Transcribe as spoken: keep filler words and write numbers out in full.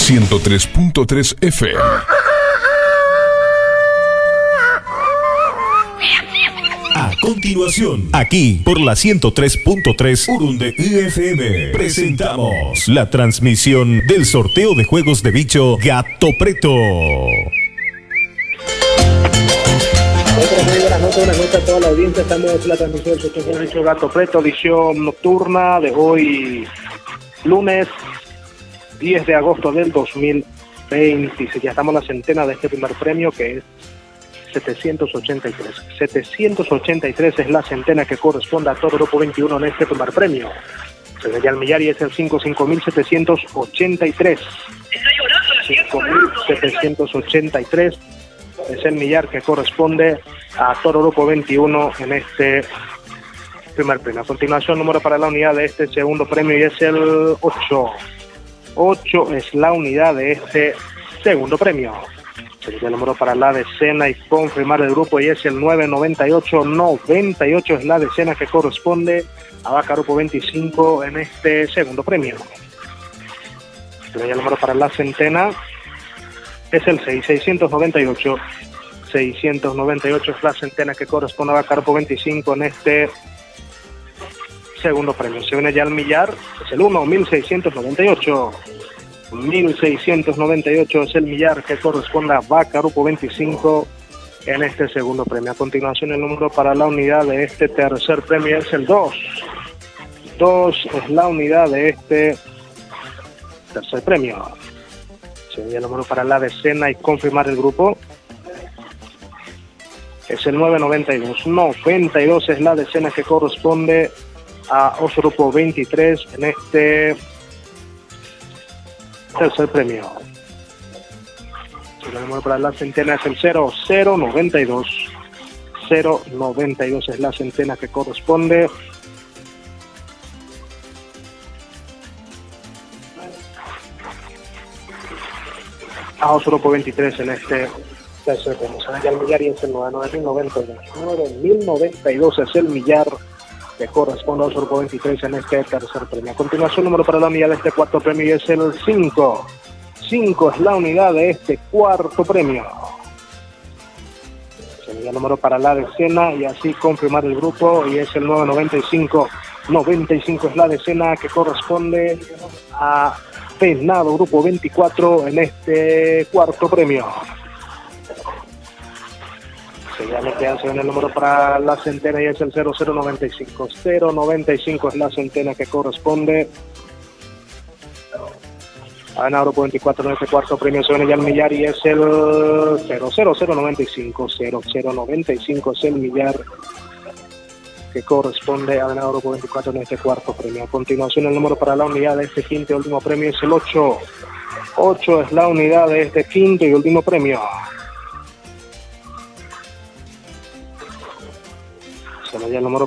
ciento tres punto tres F M. A continuación, aquí por la ciento tres punto tres Urunde F M, presentamos la transmisión del sorteo de juegos de bicho Gato Preto. Muy buenas noches, buenas noches a toda la audiencia. Estamos en la transmisión del sorteo de bicho Gato Preto, edición nocturna de hoy, lunes diez de agosto del dos mil veintiséis. Ya estamos en la centena de este primer premio, que es setecientos ochenta y tres. setecientos ochenta y tres es la centena que corresponde a todo Grupo veintiuno en este primer premio. Se ya el millar y es el cinco mil setecientos ochenta y tres. cinco mil setecientos ochenta y tres es el millar que corresponde a todo Grupo veintiuno en este primer premio. A continuación, número para la unidad de este segundo premio y es el ocho. ocho es la unidad de este segundo premio. Sería el número para la decena y confirmar el grupo y es el nueve noventa y ocho. noventa y ocho es la decena que corresponde a Vaca Grupo veinticinco en este segundo premio. Sería el número para la centena es el seis. seiscientos noventa y ocho. seiscientos noventa y ocho es la centena que corresponde a Vaca Grupo veinticinco en este segundo premio. Se viene ya el millar, es el uno. mil seiscientos noventa y ocho. mil seiscientos noventa y ocho es el millar que corresponde a Vaca Grupo veinticinco en este segundo premio. A continuación, el número para la unidad de este tercer premio es el dos. dos es la unidad de este tercer premio. Sería el número para la decena y confirmar el grupo. Es el nueve noventa y dos. noventa y dos es la decena que corresponde a Oso Grupo veintitrés en este tercer premio. El número para la centena es el cero. cero noventa y dos. cero noventa y dos es la centena que corresponde a Oso Grupo veintitrés en este tercer premio. Se ya el millar y es el nueve mil noventa y dos. nueve mil noventa y dos es el millar que corresponde a Oso Grupo veintitrés en este tercer premio. A continuación, número para la unidad de este cuarto premio y es el cinco. cinco es la unidad de este cuarto premio. Sería el número para la decena y así confirmar el grupo y es el nueve noventa y cinco. noventa y cinco es la decena que corresponde a Venado Grupo veinticuatro en este cuarto premio. Ya me quedan en el número para la centena y es el cero cero noventa y cinco. cero noventa y cinco es la centena que corresponde a Venado Grupo veinticuatro en este cuarto premio. Se viene ya el millar y es el cero cero cero noventa y cinco. cero cero noventa y cinco es el millar que corresponde a Venado Grupo veinticuatro en este cuarto premio. A continuación, el número para la unidad de este quinto y último premio es el ocho. ocho es la unidad de este quinto y último premio. Se me dio el número